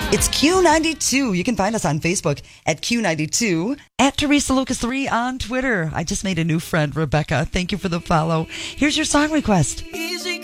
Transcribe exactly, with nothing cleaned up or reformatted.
It's Q ninety-two. You can find us on Facebook at Q ninety-two, at Teresa Lucas three on Twitter. I just made a new friend, Rebecca. Thank you for the follow. Here's your song request. Easy